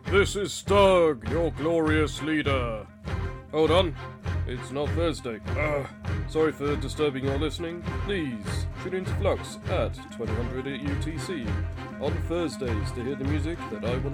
This is Stug, your glorious leader. Hold on, it's not Thursday. Sorry for disturbing your listening. Please tune into Flux at 2000 UTC on Thursdays to hear the music that I want